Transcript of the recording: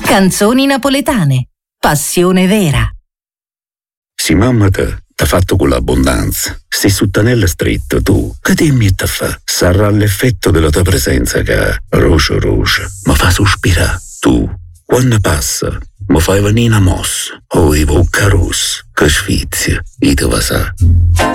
Canzoni napoletane. Passione vera. Si mamma t'ha fatto con l'abbondanza. Se sottanella stretto tu, che dimmi te fa? Sarà l'effetto della tua presenza che, rocio, mi fa sospirare. Tu, quando passa, mi fai venire una mossa. O i bocca rossa, che sfizia, e te va sa.